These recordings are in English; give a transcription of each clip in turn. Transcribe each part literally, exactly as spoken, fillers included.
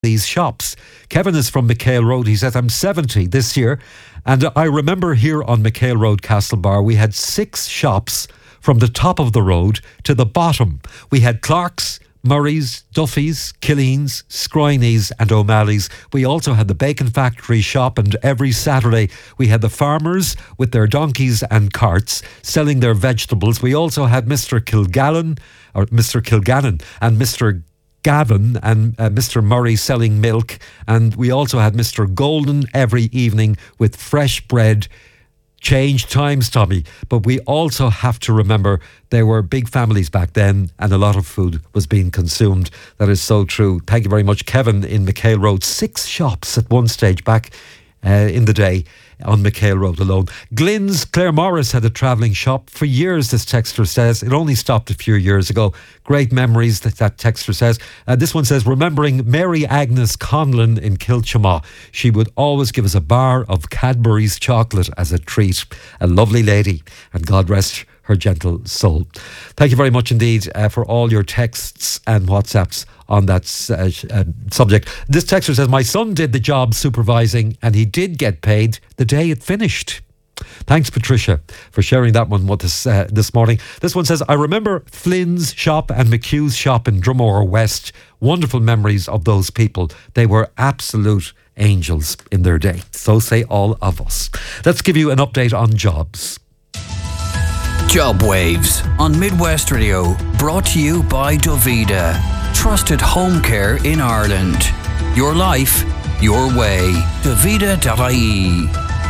these shops. Kevin is from McHale Road. He says, I'm seventy this year, and I remember here on McHale Road, Castlebar, we had six shops from the top of the road to the bottom. We had Clark's, Murray's, Duffy's, Killeens, Skryne's and O'Malley's. We also had the Bacon Factory shop, and every Saturday we had the farmers with their donkeys and carts selling their vegetables. We also had Mister Kilgallen, or Mister Kilgannon and Mister Gavin and uh, Mister Murray selling milk, and we also had Mister Golden every evening with fresh bread. Change times, Tommy, but we also have to remember there were big families back then and a lot of food was being consumed. That is so true. Thank you very much, Kevin in McHale Road. Six shops at one stage back uh, in the day on McHale Road alone. Glyn's Claire Morris had a travelling shop for years, this texter says. It only stopped a few years ago. Great memories, that, that texter says. Uh, this one says, remembering Mary Agnes Conlon in Kilchamaw. She would always give us a bar of Cadbury's chocolate as a treat. A lovely lady, and God rest her gentle soul. Thank you very much indeed uh, for all your texts and WhatsApps on that uh, uh, subject. This texter says, my son did the job supervising and he did get paid the day it finished. Thanks, Patricia, for sharing that one with us uh, this morning. This one says, I remember Flynn's shop and McHugh's shop in Drumore West. Wonderful memories of those people. They were absolute angels in their day. So say all of us. Let's give you an update on jobs. Job Waves on Midwest Radio, brought to you by Dovida, trusted home care in Ireland. Your life, your way. Dovida dot I E.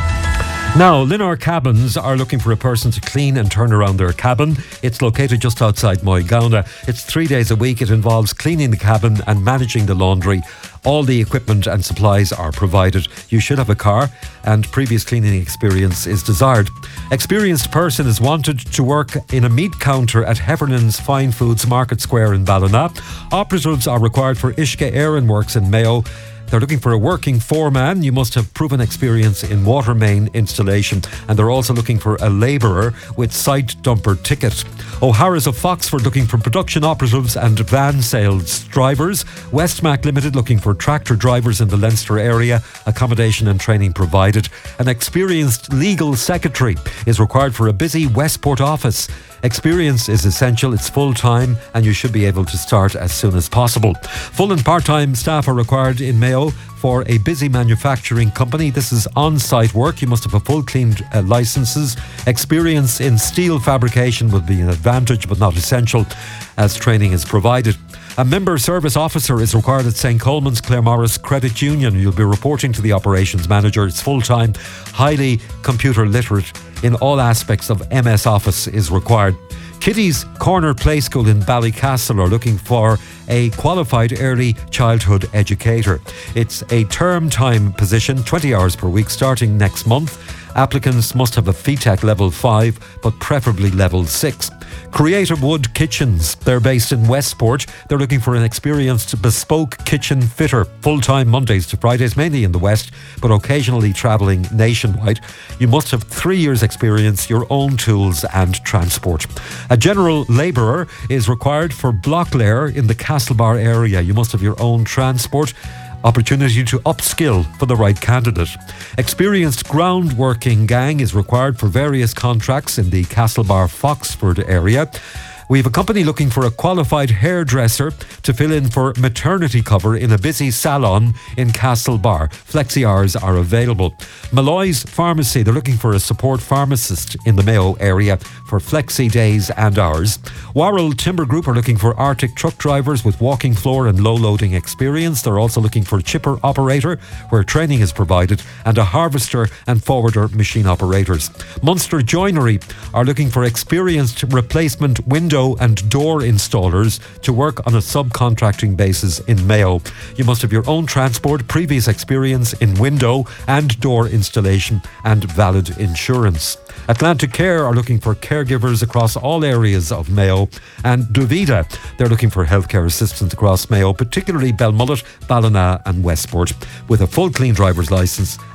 Now, Linar Cabins are looking for a person to clean and turn around their cabin. It's located just outside Moygaona. It's three days a week. It involves cleaning the cabin and managing the laundry. All the equipment and supplies are provided. You should have a car, and previous cleaning experience is desired. Experienced person is wanted to work in a meat counter at Heffernan's Fine Foods Market Square in Ballina. Operatives are required for Ishka Aaron Works in Mayo. They're looking for a working foreman. You must have proven experience in water main installation. And they're also looking for a labourer with site dumper ticket. O'Hara's of Foxford looking for production operatives and van sales drivers. Westmac Limited looking for tractor drivers in the Leinster area. Accommodation and training provided. An experienced legal secretary is required for a busy Westport office. Experience is essential, it's full-time, and you should be able to start as soon as possible. Full and part-time staff are required in Mayo for a busy manufacturing company. This is on-site work. You must have a full cleaned uh, licenses. Experience in steel fabrication would be an advantage, but not essential, as training is provided. A member service officer is required at Saint Coleman's Claremorris Credit Union. You'll be reporting to the operations manager. It's full-time, highly computer literate in all aspects of M S Office is required. Kitty's Corner Play School in Ballycastle are looking for a qualified early childhood educator. It's a term time position, twenty hours per week starting next month. Applicants must have a F E T E C level five, but preferably level six. Creative Wood Kitchens, they're based in Westport. They're looking for an experienced bespoke kitchen fitter, full-time Mondays to Fridays, mainly in the West, but occasionally travelling nationwide. You must have three years experience, your own tools and transport. A general labourer is required for Blocklair in the Castlebar area. You must have your own transport. Opportunity to upskill for the right candidate. Experienced ground working gang is required for various contracts in the Castlebar Foxford area. We have a company looking for a qualified hairdresser to fill in for maternity cover in a busy salon in Castlebar. Flexi hours are available. Malloy's Pharmacy, they're looking for a support pharmacist in the Mayo area for flexi days and hours. Worrell Timber Group are looking for Arctic truck drivers with walking floor and low loading experience. They're also looking for a chipper operator where training is provided, and a harvester and forwarder machine operators. Munster Joinery are looking for experienced replacement window and door installers to work on a subcontracting basis in Mayo. You must have your own transport, previous experience in window and door installation, and valid insurance. Atlantic Care are looking for caregivers across all areas of Mayo, and Dovida, they're looking for healthcare assistants across Mayo, particularly Belmullet, Ballina and Westport, with a full clean driver's licence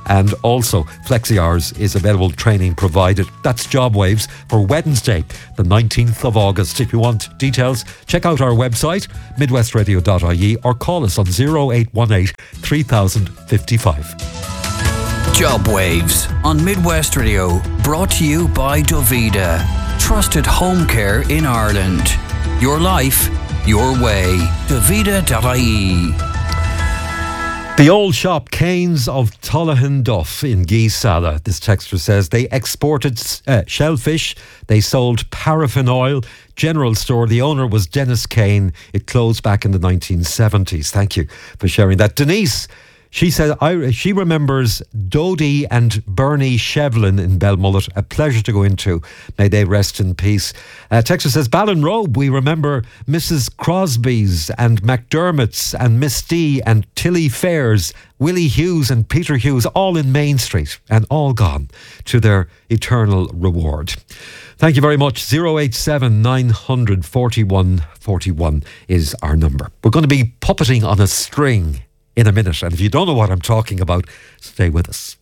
and also flexi hours is available, training provided. That's JobWaves for Wednesday, the nineteenth of August. If you want details, check out our website, midwestradio dot I E, or call us on oh eight one eight, three thousand fifty-five. JobWaves on Midwest Radio, brought to you by Dovida. Trusted home care in Ireland. Your life, your way. Dovida dot I E. The old shop Canes of Tullahan Duff in Geesala, this texter says, they exported uh, shellfish, they sold paraffin oil. General store, the owner was Dennis Kane. It closed back in the nineteen seventies. Thank you for sharing that. Denise, she said I, she remembers Dodie and Bernie Shevlin in Belmullet. A pleasure to go into. May they rest in peace. Uh, Texas says, Ballinrobe, we remember Missus Crosby's and McDermott's and Miss D and Tilly Fairs, Willie Hughes and Peter Hughes, all in Main Street and all gone to their eternal reward. Thank you very much. oh eight seven, nine hundred, forty-one forty-one is our number. We're going to be puppeting on a string in a minute, and if you don't know what I'm talking about, stay with us.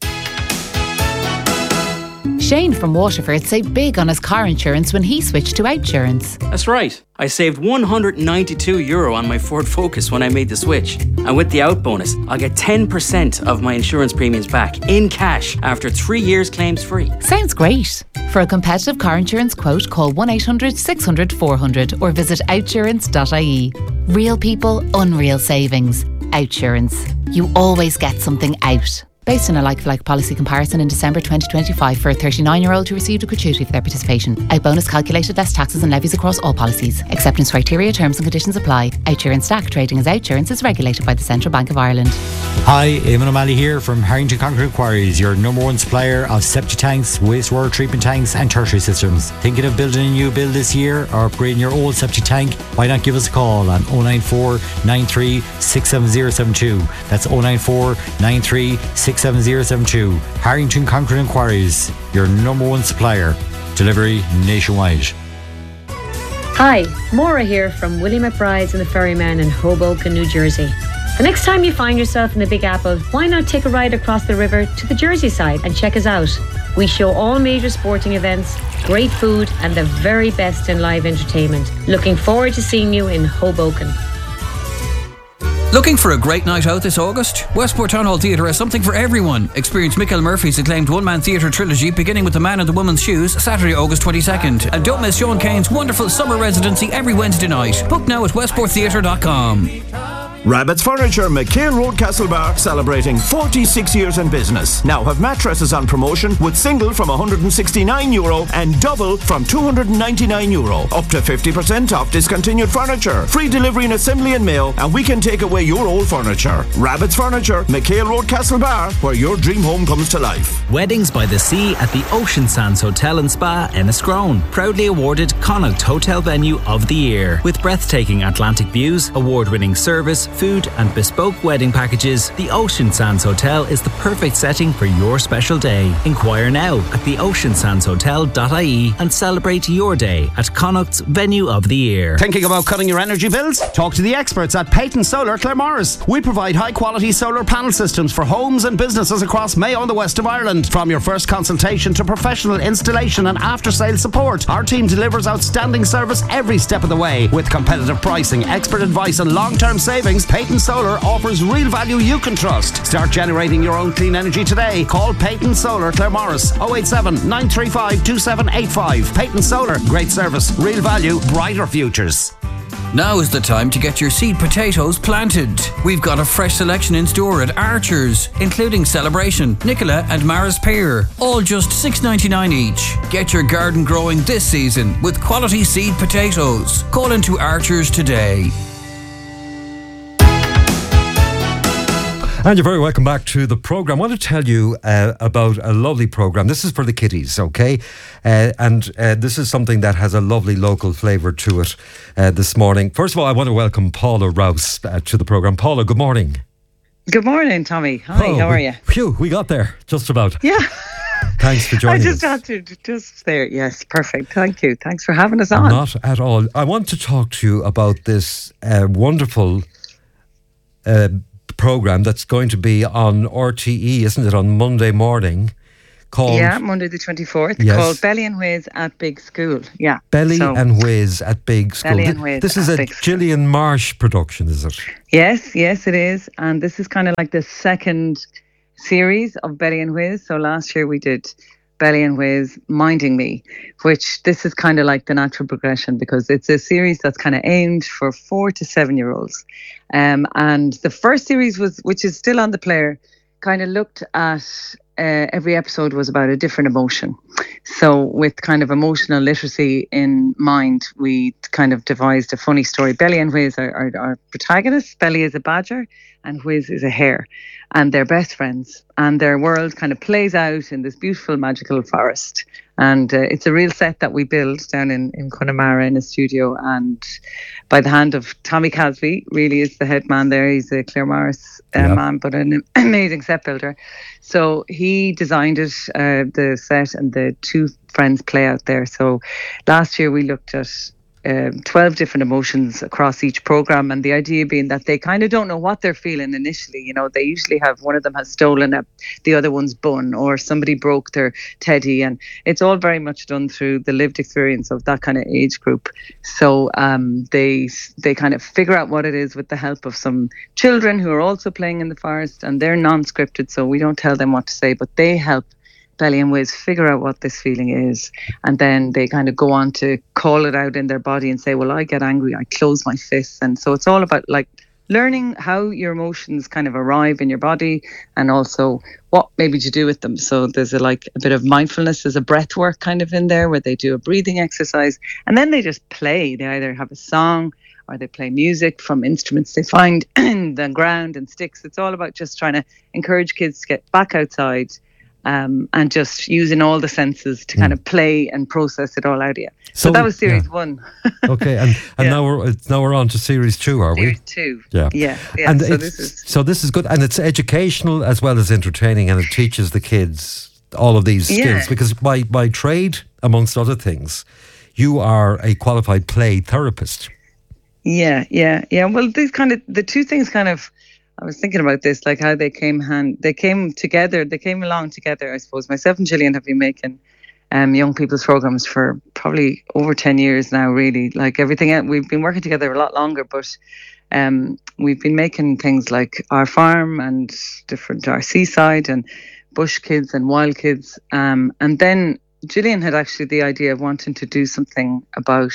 Shane from Waterford saved big on his car insurance when he switched to Outsurance. That's right. I saved one hundred ninety-two euro on my Ford Focus when I made the switch. And with the out bonus, I'll get ten percent of my insurance premiums back in cash after three years claims free. Sounds great. For a competitive car insurance quote, call one eight hundred, six hundred, four hundred or visit outsurance dot I E. Real people, unreal savings. Outsurance. You always get something out. Based on a like-for-like policy comparison in December twenty twenty-five for a thirty-nine-year-old who received a gratuity for their participation. Out bonus calculated less taxes and levies across all policies. Acceptance criteria, terms and conditions apply. Outsurance Stack trading as Outsurance is regulated by the Central Bank of Ireland. Hi, Eamon O'Malley here from Harrington Concrete Quarries, your number one supplier of septic tanks, wastewater treatment tanks and tertiary systems. Thinking of building a new build this year or upgrading your old septic tank? Why not give us a call on oh nine four, nine three, six seven zero seven two. That's oh nine four, nine three, six seven zero seven two. Harrington Concrete and Quarries, your number one supplier. Delivery nationwide. Hi, Maura here from Willie McBride's and the Ferryman in Hoboken, New Jersey. The next time you find yourself in the Big Apple, why not take a ride across the river to the Jersey side and check us out? We show all major sporting events, great food and the very best in live entertainment. Looking forward to seeing you in Hoboken. Looking for a great night out this August? Westport Town Hall Theatre has something for everyone. Experience Michael Murphy's acclaimed one-man theatre trilogy beginning with The Man in the Woman's Shoes, Saturday, August twenty-second. And don't miss Sean Kane's wonderful summer residency every Wednesday night. Book now at westport theatre dot com. Rabbit's Furniture, McHale Road, Castlebar, celebrating forty-six years in business. Now have mattresses on promotion with single from one hundred sixty-nine euro and double from two hundred ninety-nine euro. Up to fifty percent off discontinued furniture. Free delivery and assembly and mail, and we can take away your old furniture. Rabbit's Furniture, McHale Road, Castlebar, where your dream home comes to life. Weddings by the Sea at the Ocean Sands Hotel and Spa, Enniscrone. Proudly awarded Connaught Hotel Venue of the Year. With breathtaking Atlantic views, award-winning service, food and bespoke wedding packages, the Ocean Sands Hotel is the perfect setting for your special day. Inquire now at the ocean sands hotel dot I E and celebrate your day at Connaught's Venue of the Year. Thinking about cutting your energy bills? Talk to the experts at Peyton Solar Claremorris. We provide high quality solar panel systems for homes and businesses across Mayo and the west of Ireland. From your first consultation to professional installation and after sales support, our team delivers outstanding service every step of the way. With competitive pricing, expert advice and long-term savings, Peyton Solar offers real value you can trust. Start generating your own clean energy today. Call Peyton Solar Claremorris oh eight seven, nine three five, two seven eight five. Peyton Solar, great service, real value, brighter futures. Now is the time to get your seed potatoes planted. We've got a fresh selection in store at Archer's, including Celebration, Nicola and Maris Pear, all just six ninety-nine each. Get your garden growing this season with quality seed potatoes. Call into Archer's today. And you're very welcome back to the programme. I want to tell you uh, about a lovely programme. This is for the kiddies, okay? Uh, and uh, this is something that has a lovely local flavour to it uh, this morning. First of all, I want to welcome Paula Rouse uh, to the programme. Paula, good morning. Good morning, Tommy. Hi, oh, how are you? Phew, we got there, just about. Yeah. Thanks for joining us. I just us. had to, just there. Yes, perfect. Thank you. Thanks for having us on. Not at all. I want to talk to you about this uh, wonderful Uh, programme that's going to be on R T E, isn't it, on Monday morning? Called, yeah, Monday the twenty-fourth, yes. called Belly and Whiz at Big School. Yeah. Belly so, and Whiz at Big School. Belly and Whiz This is at a Big School. Gillian Marsh production, is it? Yes, yes, it is. And this is kind of like the second series of Belly and Whiz. So last year we did Belly and Whiz Minding Me, which this is kind of like the natural progression because it's a series that's kind of aimed for four to seven year olds. Um, and the first series was, which is still on the player, kind of looked at uh, every episode was about a different emotion. So with kind of emotional literacy in mind, we kind of devised a funny story. Belly and Whiz are our, our protagonists. Belly is a badger and Whiz is a hare, and they're best friends, and their world kind of plays out in this beautiful magical forest. And uh, it's a real set that we build down in, in Connemara in a studio, and by the hand of Tommy Casby, really is the head man there. He's a Claremorris uh, yeah. man, but an amazing set builder. So he designed it, uh, the set, and the two friends play out there. So last year we looked at Um, twelve different emotions across each program, and the idea being that they kind of don't know what they're feeling initially. You know, they usually have, one of them has stolen a, the other one's bun, or somebody broke their teddy, and it's all very much done through the lived experience of that kind of age group. So um, they they kind of figure out what it is with the help of some children who are also playing in the forest, and they're non-scripted, so we don't tell them what to say, but they help Belly and Whiz figure out what this feeling is, and then they kind of go on to call it out in their body and say, well, I get angry, I close my fists. And so it's all about like learning how your emotions kind of arrive in your body, and also what maybe to do with them. So there's a like a bit of mindfulness, there's a breath work kind of in there where they do a breathing exercise, and then they just play. They either have a song or they play music from instruments they find in the ground and sticks. It's all about just trying to encourage kids to get back outside, Um, and just using all the senses to mm. kind of play and process it all out of you. So, so that was series yeah. one. Okay, and, and yeah. now we're now we're on to series two, are series we? Series two. Yeah, yeah, yeah. And so this is so this is good, and it's educational as well as entertaining, and it teaches the kids all of these skills yeah. because by by trade, amongst other things, you are a qualified play therapist. Yeah, yeah, yeah. Well, these kind of the two things kind of. I was thinking about this, like how they came hand, they came together, they came along together. I suppose myself and Gillian have been making um, young people's programs for probably over ten years now. Really, like everything else, we've been working together a lot longer, but um, we've been making things like Our Farm and different Our Seaside and Bush Kids and Wild Kids, um, and then Gillian had actually the idea of wanting to do something about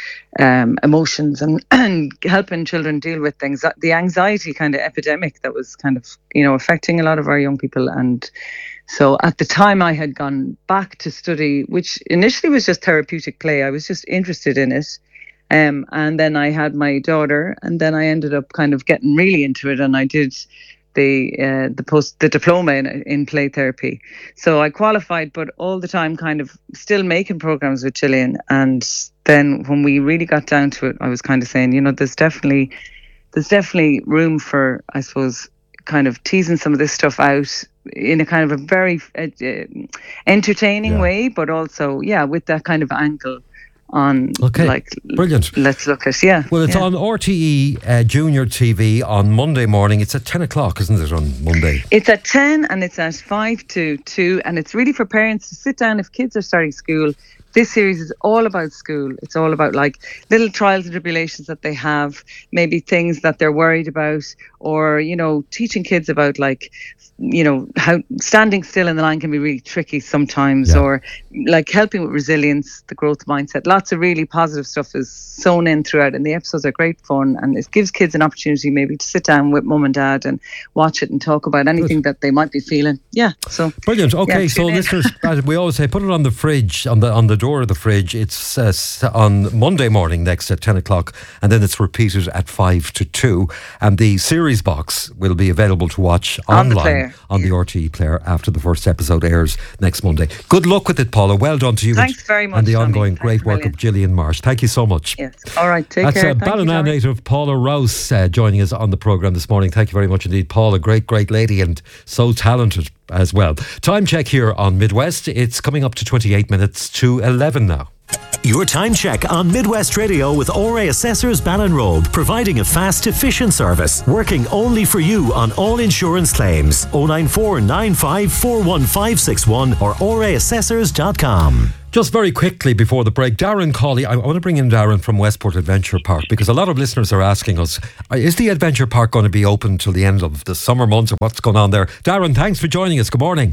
um, emotions and, and helping children deal with things, the anxiety kind of epidemic that was kind of, you know, affecting a lot of our young people. And so at the time I had gone back to study, which initially was just therapeutic play. I was just interested in it. Um, and then I had my daughter, and then I ended up kind of getting really into it, and I did the uh, the post the diploma in, in play therapy. So I qualified, but all the time kind of still making programs with Gillian. And then when we really got down to it, I was kind of saying, you know, there's definitely there's definitely room for, I suppose, kind of teasing some of this stuff out in a kind of a very uh, entertaining yeah. way, but also, yeah, with that kind of angle on, okay, like, brilliant. Let's look at, yeah. Well, it's yeah. on R T E uh, Junior T V on Monday morning. It's at ten o'clock, isn't it, on Monday? It's at ten and it's at five to two, and it's really for parents to sit down if kids are starting school. This series is all about school. It's all about like little trials and tribulations that they have, maybe things that they're worried about, or, you know, teaching kids about like, you know, how standing still in the line can be really tricky sometimes, yeah. or like helping with resilience, the growth mindset. Lots of really positive stuff is sewn in throughout, and the episodes are great fun, and it gives kids an opportunity maybe to sit down with mum and dad and watch it and talk about anything Good. that they might be feeling. Yeah, so brilliant. Okay, yeah, so listeners, we always say put it on the fridge, on the on the door of the fridge. It's uh, on Monday morning next at ten o'clock, and then it's repeated at five to two, and the series box will be available to watch on online the on the R T E player after the first episode airs next Monday. Good luck with it, Paula. Well done to you. Thanks very much. And the Tommy. ongoing Thanks great work million. of Gillian Marsh. Thank you so much. Yes. All right. Take That's, care. Uh, Thank Ballina you, native Paula Rouse uh, joining us on the programme this morning. Thank you very much indeed, Paula. Great, great lady and so talented. as well. Time check here on Midwest. It's coming up to twenty-eight minutes to eleven now. Your time check on Midwest Radio with O R A Assessors Ballinrobe, providing a fast, efficient service, working only for you on all insurance claims. oh nine four nine five four one five six one or o r a assessors dot com. Just very quickly before the break, Darren Cawley, I want to bring in Darren from Westport Adventure Park, because a lot of listeners are asking us, is the Adventure Park going to be open till the end of the summer months, or what's going on there? Darren, thanks for joining us. Good morning.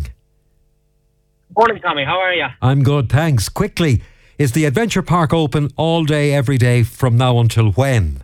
Morning, Tommy. How are you? I'm good, thanks. Quickly, is the Adventure Park open all day, every day from now until when?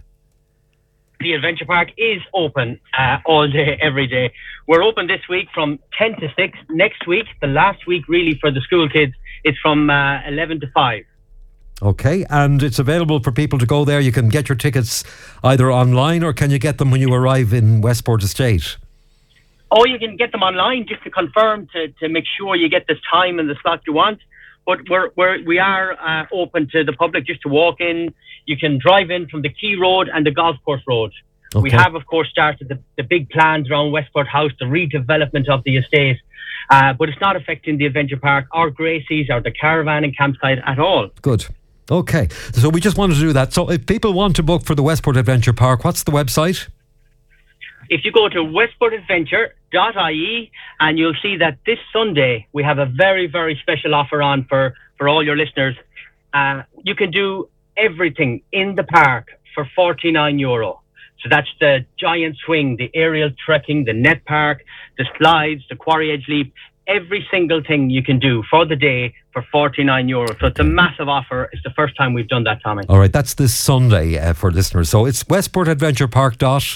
The Adventure Park is open uh, all day, every day. We're open this week from ten to six. Next week, the last week really for the school kids, it's from uh, eleven to five. Okay, and it's available for people to go there. You can get your tickets either online, or can you get them when you arrive in Westport Estate? Oh, you can get them online just to confirm, to, to make sure you get the time and the slot you want. But we're, we're, we are uh, open to the public just to walk in. You can drive in from the Quay Road and the Golf Course Road. Okay. We have, of course, started the, the big plans around Westport House, the redevelopment of the estate. Uh, but it's not affecting the Adventure Park or Gracie's or the caravan and campsite at all. Good. Okay. So we just wanted to do that. So if people want to book for the Westport Adventure Park, what's the website? If you go to westport adventure dot I E, and you'll see that this Sunday we have a very, very special offer on for, for all your listeners. Uh, you can do everything in the park for forty-nine euro. So that's the giant swing, the aerial trekking, the net park, the slides, the quarry edge leap, every single thing you can do for the day for forty-nine euro. So it's a massive offer. It's the first time we've done that, Tommy. All right, that's this Sunday uh, for listeners. So it's Westport Adventure Park dot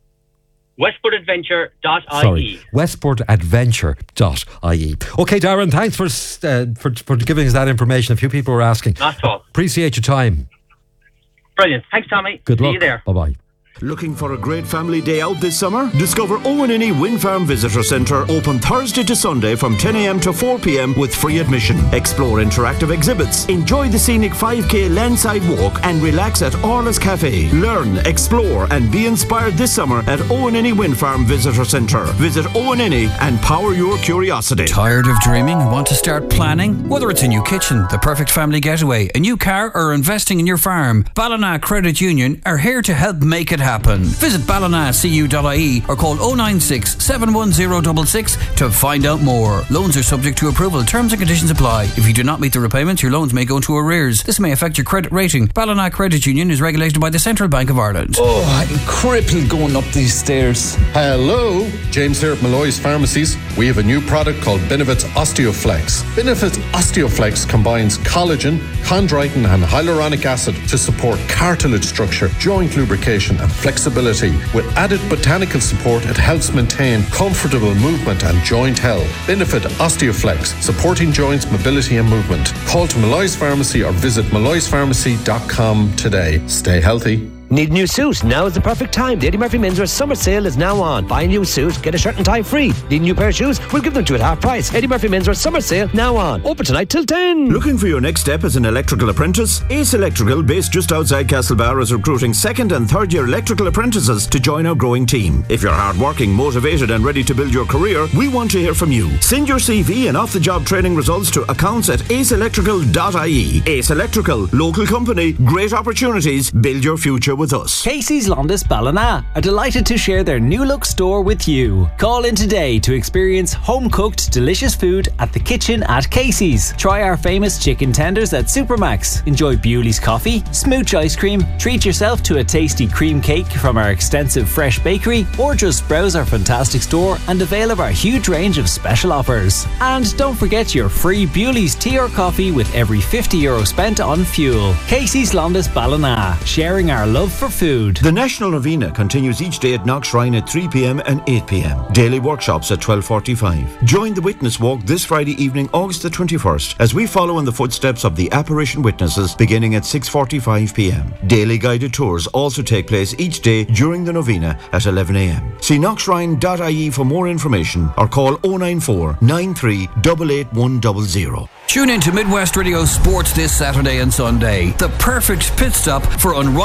westport adventure dot I E. Sorry, westport adventure dot I E. Okay, Darren, thanks for, uh, for for giving us that information. A few people were asking. Not at all. Appreciate your time. Brilliant. Thanks, Tommy. Good See luck. you there. Bye-bye. Looking for a great family day out this summer? Discover Owen Innie Wind Farm Visitor Centre, open Thursday to Sunday from ten a m to four p m with free admission. Explore interactive exhibits, enjoy the scenic five k landside walk, and relax at Orla's Cafe. Learn, explore and be inspired this summer at Owen Innie Wind Farm Visitor Centre. Visit Owen Innie and power your curiosity. Tired of dreaming and want to start planning? Whether it's a new kitchen, the perfect family getaway, a new car, or investing in your farm, Ballina Credit Union are here to help make it happen. Visit ballina c u dot I E or call oh nine six, seven one zero six six to find out more. Loans are subject to approval. Terms and conditions apply. If you do not meet the repayments, your loans may go into arrears. This may affect your credit rating. Ballina Credit Union is regulated by the Central Bank of Ireland. Oh, I'm crippled going up these stairs. Hello, James here at Malloy's Pharmacies. We have a new product called Benefits Osteoflex. Benefits Osteoflex combines collagen, chondroitin and hyaluronic acid to support cartilage structure, joint lubrication and flexibility. With added botanical support, it helps maintain comfortable movement and joint health. Benefit Osteoflex, supporting joints, mobility and movement. Call to Malloy's Pharmacy or visit malloys pharmacy dot com today. Stay healthy. Need a new suit? Now is the perfect time. The Eddie Murphy Menswear Summer Sale is now on. Buy a new suit, get a shirt and tie free. Need a new pair of shoes? We'll give them to you at half price. Eddie Murphy Menswear Summer Sale now on. Open tonight till ten. Looking for your next step as an electrical apprentice? Ace Electrical, based just outside Castlebar, is recruiting second and third year electrical apprentices to join our growing team. If you're hardworking, motivated and ready to build your career, we want to hear from you. Send your C V and off-the-job training results to accounts at ace electrical dot I E. Ace Electrical, local company, great opportunities, build your future with us. Casey's Londis Ballina are delighted to share their new look store with you. Call in today to experience home-cooked delicious food at the kitchen at Casey's. Try our famous chicken tenders at Supermax. Enjoy Bewley's coffee, smooch ice cream, treat yourself to a tasty cream cake from our extensive fresh bakery, or just browse our fantastic store and avail of our huge range of special offers. And don't forget your free Bewley's tea or coffee with every fifty euro spent on fuel. Casey's Londis Ballina, sharing our love for food. The National Novena continues each day at Knox Shrine at three p m and eight p m. Daily workshops at twelve forty-five. Join the Witness Walk this Friday evening, August the twenty-first, as we follow in the footsteps of the apparition witnesses beginning at six forty-five p m. Daily guided tours also take place each day during the Novena at eleven a m. See knox shrine dot I E for more information or call oh nine four, nine three eight eight one zero zero. Tune in to Midwest Radio Sports this Saturday and Sunday. The perfect pit stop for unrivaled week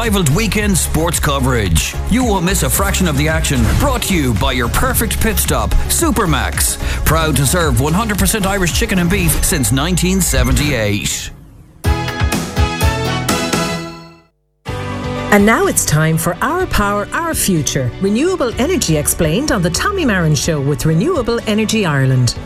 weekend sports coverage. You won't miss a fraction of the action. Brought to you by your perfect pit stop, Supermax. Proud to serve one hundred percent Irish chicken and beef since nineteen seventy-eight. And now it's time for Our Power, Our Future. Renewable energy explained on the Tommy Marin Show with Renewable Energy Ireland.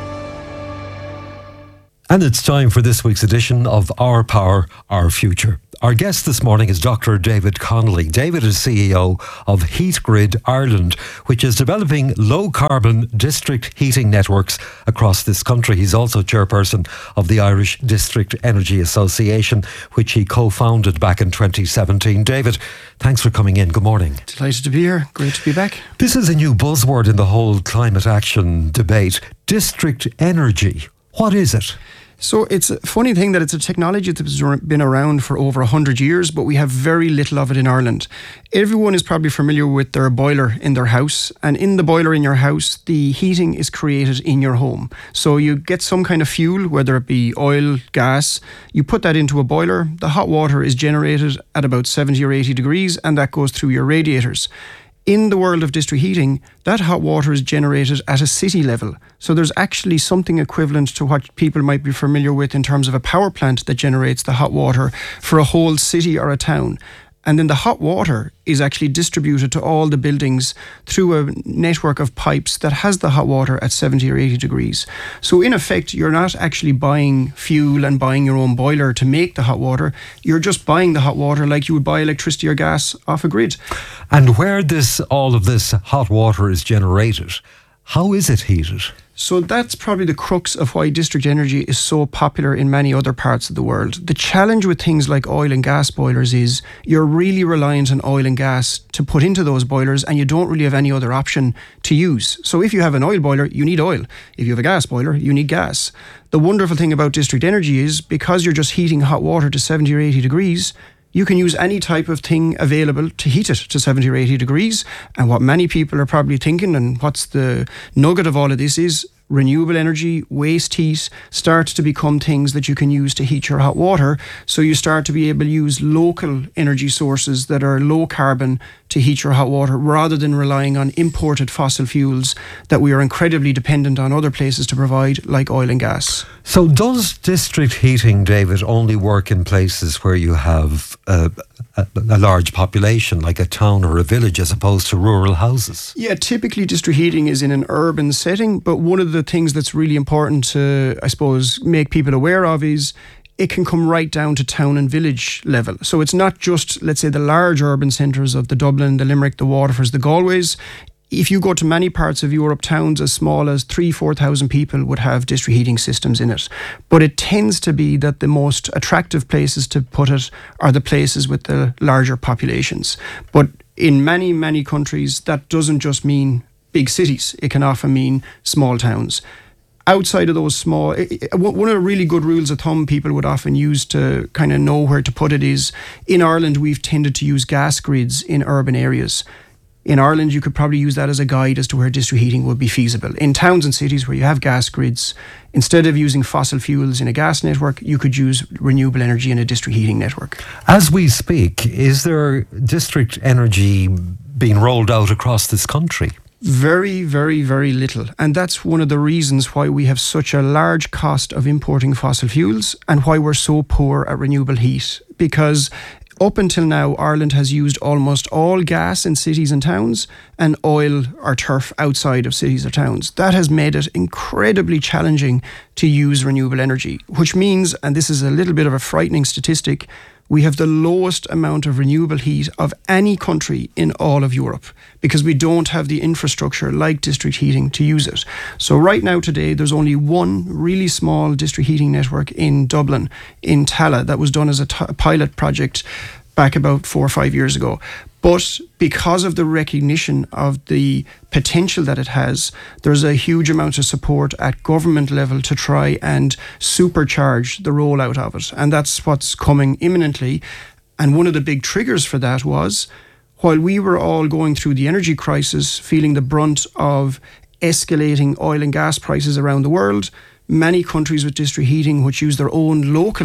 And it's time for this week's edition of Our Power, Our Future. Our guest this morning is Doctor David Connolly. David is C E O of Heat Grid Ireland, which is developing low-carbon district heating networks across this country. He's also chairperson of the Irish District Energy Association, which he co-founded back in twenty seventeen. David, thanks for coming in. Good morning. Delighted to be here. Great to be back. This is a new buzzword in the whole climate action debate. District energy. What is it? So it's a funny thing that it's a technology that's been around for over one hundred years, but we have very little of it in Ireland. Everyone is probably familiar with their boiler in their house, and in the boiler in your house, the heating is created in your home. So you get some kind of fuel, whether it be oil, gas, you put that into a boiler, the hot water is generated at about seventy or eighty degrees, and that goes through your radiators. In the world of district heating, that hot water is generated at a city level. So there's actually something equivalent to what people might be familiar with in terms of a power plant that generates the hot water for a whole city or a town. And then the hot water is actually distributed to all the buildings through a network of pipes that has the hot water at seventy or eighty degrees. So in effect, you're not actually buying fuel and buying your own boiler to make the hot water. You're just buying the hot water like you would buy electricity or gas off a grid. And where this all of this hot water is generated, how is it heated? So that's probably the crux of why district energy is so popular in many other parts of the world. The challenge with things like oil and gas boilers is you're really reliant on oil and gas to put into those boilers, and you don't really have any other option to use. So if you have an oil boiler, you need oil. If you have a gas boiler, you need gas. The wonderful thing about district energy is because you're just heating hot water to seventy or eighty degrees, you can use any type of thing available to heat it to seventy or eighty degrees. And what many people are probably thinking, and what's the nugget of all of this is, renewable energy, waste heat start to become things that you can use to heat your hot water. So you start to be able to use local energy sources that are low carbon to heat your hot water, rather than relying on imported fossil fuels that we are incredibly dependent on other places to provide, like oil and gas. So does district heating, David, only work in places where you have a, a, a large population, like a town or a village, as opposed to rural houses? Yeah, typically district heating is in an urban setting, but one of the things that's really important to, I suppose, make people aware of is it can come right down to town and village level. So it's not just, let's say, the large urban centres of the Dublin, the Limerick, the Waterfords, the Galways. If you go to many parts of Europe, towns as small as three, four thousand people would have district heating systems in it. But it tends to be that the most attractive places to put it are the places with the larger populations. But in many, many countries, that doesn't just mean big cities. It can often mean small towns. Outside of those small, one of the really good rules of thumb people would often use to kind of know where to put it is, in Ireland, we've tended to use gas grids in urban areas. In Ireland, you could probably use that as a guide as to where district heating would be feasible. In towns and cities where you have gas grids, instead of using fossil fuels in a gas network, you could use renewable energy in a district heating network. As we speak, is there district energy being rolled out across this country? Very, very, very little. And that's one of the reasons why we have such a large cost of importing fossil fuels and why we're so poor at renewable heat. Because up until now, Ireland has used almost all gas in cities and towns and oil or turf outside of cities or towns. That has made it incredibly challenging to use renewable energy, which means, and this is a little bit of a frightening statistic, we have the lowest amount of renewable heat of any country in all of Europe because we don't have the infrastructure like district heating to use it. So right now today, there's only one really small district heating network in Dublin, in Tallaght, that was done as a t- pilot project back about four or five years ago. But because of the recognition of the potential that it has, there's a huge amount of support at government level to try and supercharge the rollout of it. And that's what's coming imminently. And one of the big triggers for that was, while we were all going through the energy crisis, feeling the brunt of escalating oil and gas prices around the world, many countries with district heating, which use their own local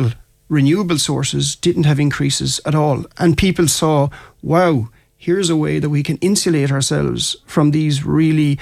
renewable sources didn't have increases at all. And people saw, wow, here's a way that we can insulate ourselves from these really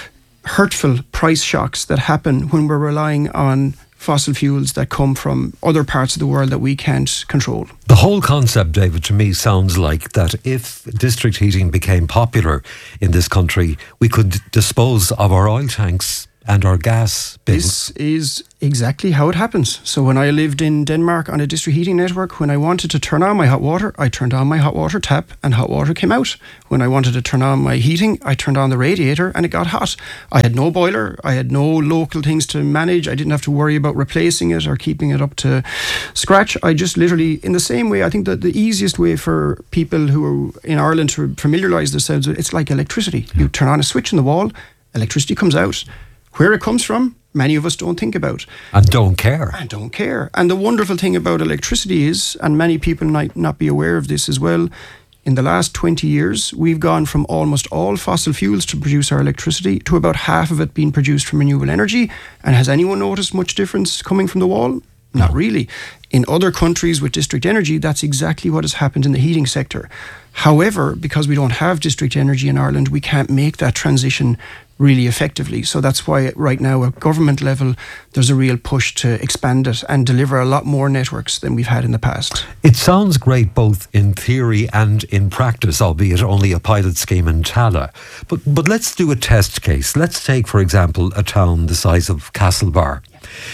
hurtful price shocks that happen when we're relying on fossil fuels that come from other parts of the world that we can't control. The whole concept, David, to me sounds like that if district heating became popular in this country, we could dispose of our oil tanks and our gas bills. This is exactly how it happens. So when I lived in Denmark on a district heating network, when I wanted to turn on my hot water, I turned on my hot water tap and hot water came out. When I wanted to turn on my heating, I turned on the radiator and it got hot. I had no boiler, I had no local things to manage, I didn't have to worry about replacing it or keeping it up to scratch. I just literally, in the same way, I think that the easiest way for people who are in Ireland to familiarise themselves with it, it's like electricity. You turn on a switch in the wall, electricity comes out. Where it comes from, many of us don't think about. And don't care. And don't care. And the wonderful thing about electricity is, and many people might not be aware of this as well, in the last twenty years, we've gone from almost all fossil fuels to produce our electricity to about half of it being produced from renewable energy. And has anyone noticed much difference coming from the wall? Not really. In other countries with district energy, that's exactly what has happened in the heating sector. However, because we don't have district energy in Ireland, we can't make that transition really effectively. So that's why right now at government level, there's a real push to expand it and deliver a lot more networks than we've had in the past. It sounds great both in theory and in practice, albeit only a pilot scheme in Tallaght. But, but let's do a test case. Let's take, for example, a town the size of Castlebar.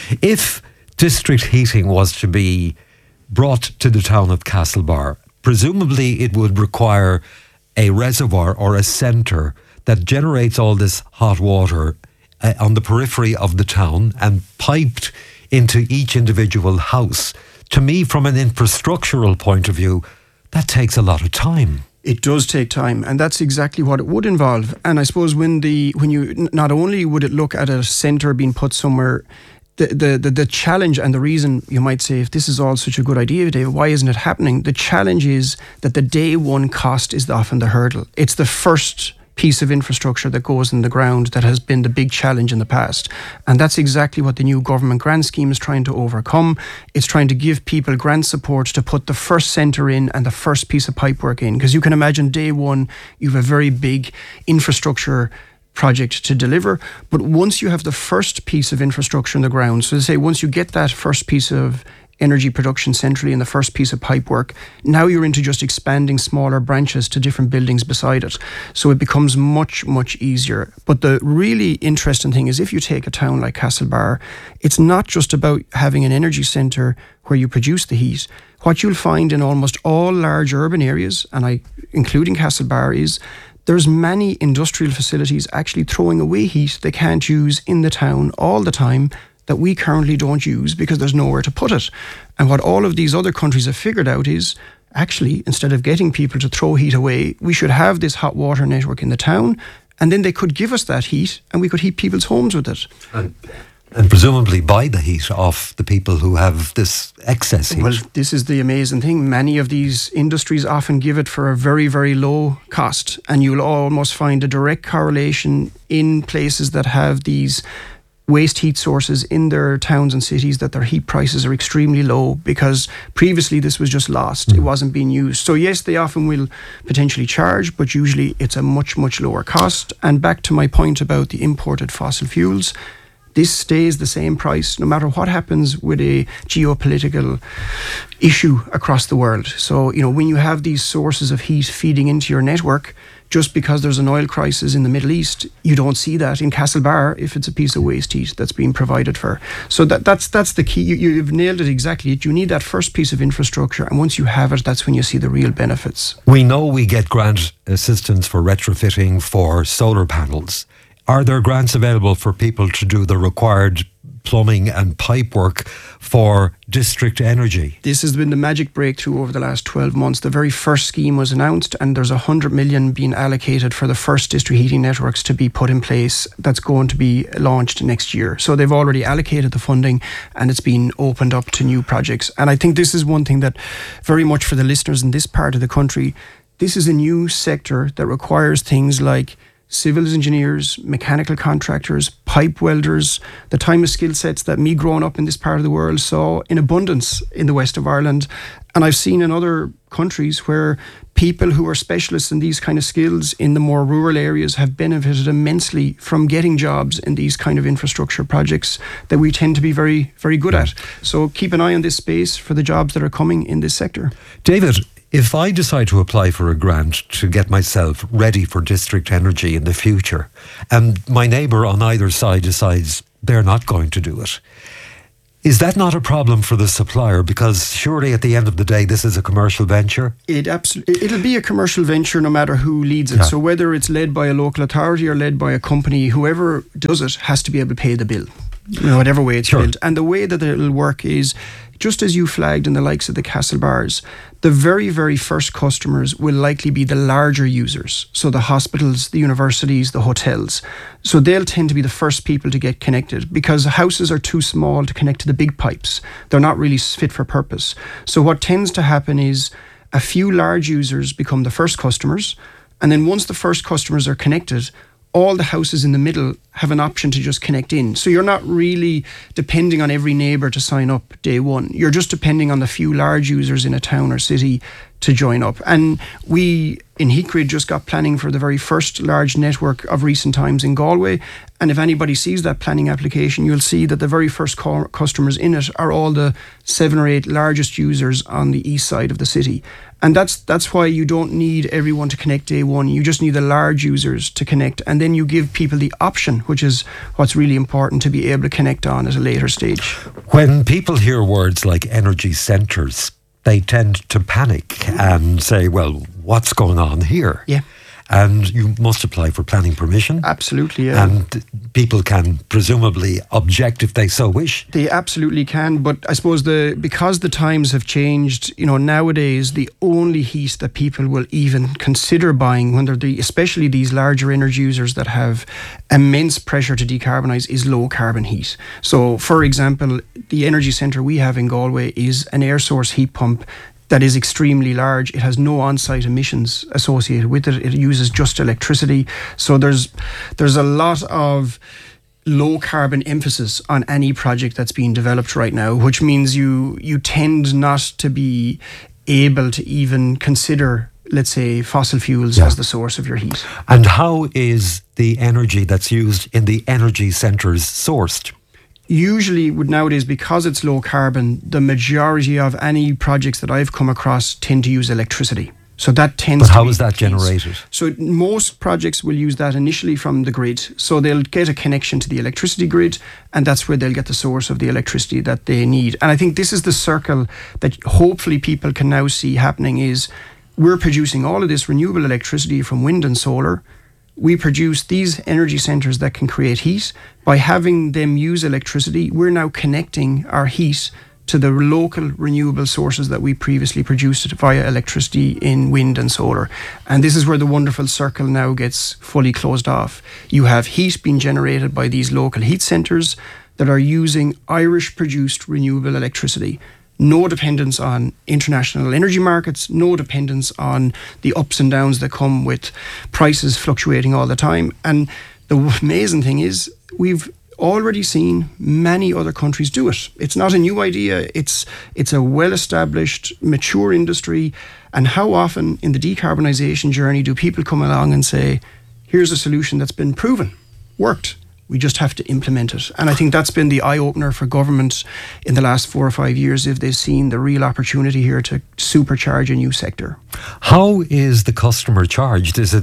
If district heating was to be brought to the town of Castlebar, presumably it would require a reservoir or a centre that generates all this hot water uh, on the periphery of the town and piped into each individual house. To me, from an infrastructural point of view, that takes a lot of time. It does take time, and that's exactly what it would involve. And I suppose when the when you not only would it look at a centre being put somewhere, the, the the the challenge and the reason you might say, if this is all such a good idea, David, why isn't it happening? The challenge is that the day one cost is often the hurdle. It's the first piece of infrastructure that goes in the ground that has been the big challenge in the past. And that's exactly what the new government grant scheme is trying to overcome. It's trying to give people grant support to put the first centre in and the first piece of pipework in. Because you can imagine day one, you have a very big infrastructure project to deliver. But once you have the first piece of infrastructure in the ground, so to say, once you get that first piece of energy production centrally in the first piece of pipework, now you're into just expanding smaller branches to different buildings beside it. So it becomes much, much easier. But the really interesting thing is if you take a town like Castlebar, it's not just about having an energy centre where you produce the heat. What you'll find in almost all large urban areas, and I including Castlebar, is there's many industrial facilities actually throwing away heat they can't use in the town all the time that we currently don't use because there's nowhere to put it. And what all of these other countries have figured out is, actually, instead of getting people to throw heat away, we should have this hot water network in the town, and then they could give us that heat and we could heat people's homes with it. And, and presumably buy the heat off the people who have this excess heat. Well, this is the amazing thing. Many of these industries often give it for a very, very low cost, and you'll almost find a direct correlation in places that have these waste heat sources in their towns and cities, that their heat prices are extremely low because previously this was just lost. Mm. It wasn't being used. So yes, they often will potentially charge, but usually it's a much, much lower cost. And back to my point about the imported fossil fuels, this stays the same price no matter what happens with a geopolitical issue across the world. So, you know, when you have these sources of heat feeding into your network, just because there's an oil crisis in the Middle East, you don't see that in Castlebar if it's a piece of waste heat that's being provided for. So that, that's that's the key. You, you've nailed it exactly. You need that first piece of infrastructure, and once you have it, that's when you see the real benefits. We know we get grant assistance for retrofitting for solar panels. Are there grants available for people to do the required plumbing and pipe work for district energy? This has been the magic breakthrough over the last twelve months. The very first scheme was announced and there's one hundred million being allocated for the first district heating networks to be put in place. That's going to be launched next year. So they've already allocated the funding and it's been opened up to new projects. And I think this is one thing that very much for the listeners in this part of the country, this is a new sector that requires things like civils engineers, mechanical contractors, pipe welders, the type of skill sets that me growing up in this part of the world saw in abundance in the west of Ireland. And I've seen in other countries where people who are specialists in these kind of skills in the more rural areas have benefited immensely from getting jobs in these kind of infrastructure projects that we tend to be very, very good at. So keep an eye on this space for the jobs that are coming in this sector. David, if I decide to apply for a grant to get myself ready for district energy in the future, and my neighbour on either side decides they're not going to do it, is that not a problem for the supplier? Because surely at the end of the day, this is a commercial venture. It absolutely, it'll be a commercial venture no matter who leads it. Yeah. So whether it's led by a local authority or led by a company, whoever does it has to be able to pay the bill, you know, whatever way it's sure. built. And the way that it'll work is, just as you flagged in the likes of the Castlebars, the very, very first customers will likely be the larger users. So the hospitals, the universities, the hotels. So they'll tend to be the first people to get connected because houses are too small to connect to the big pipes. They're not really fit for purpose. So what tends to happen is a few large users become the first customers. And then once the first customers are connected, all the houses in the middle have an option to just connect in. So you're not really depending on every neighbour to sign up day one. You're just depending on the few large users in a town or city to join up. And we in Heatgrid just got planning for the very first large network of recent times in Galway. And if anybody sees that planning application, you'll see that the very first co- customers in it are all the seven or eight largest users on the east side of the city. And that's that's why you don't need everyone to connect day one. You just need the large users to connect. And then you give people the option, which is what's really important, to be able to connect on at a later stage. When people hear words like energy centres, they tend to panic and say, well, what's going on here? Yeah. And you must apply for planning permission. Absolutely, yeah. And people can presumably object if they so wish. They absolutely can, but I suppose the because the times have changed, you know, nowadays the only heat that people will even consider buying when they're the, especially these larger energy users that have immense pressure to decarbonise, is low carbon heat. So, for example, the energy centre we have in Galway is an air source heat pump that is extremely large. It has no on-site emissions associated with it. It uses just electricity. So there's there's a lot of low carbon emphasis on any project that's being developed right now, which means you you tend not to be able to even consider, let's say, fossil fuels yeah. as the source of your heat. And how is the energy that's used in the energy centres sourced? Usually, with nowadays, because it's low carbon, the majority of any projects that I've come across tend to use electricity. So that tends but to how be is that generated? So most projects will use that initially from the grid. So they'll get a connection to the electricity grid, and that's where they'll get the source of the electricity that they need. And I think this is the circle that hopefully people can now see happening is we're producing all of this renewable electricity from wind and solar. We produce these energy centres that can create heat. By having them use electricity, we're now connecting our heat to the local renewable sources that we previously produced via electricity in wind and solar. And this is where the wonderful circle now gets fully closed off. You have heat being generated by these local heat centres that are using Irish-produced renewable electricity. No dependence on international energy markets, no dependence on the ups and downs that come with prices fluctuating all the time. And the amazing thing is we've already seen many other countries do it. It's not a new idea. It's it's a well-established, mature industry. And how often in the decarbonisation journey do people come along and say, here's a solution that's been proven, worked. We just have to implement it. And I think that's been the eye-opener for government in the last four or five years if they've seen the real opportunity here to supercharge a new sector. How is the customer charged? Is it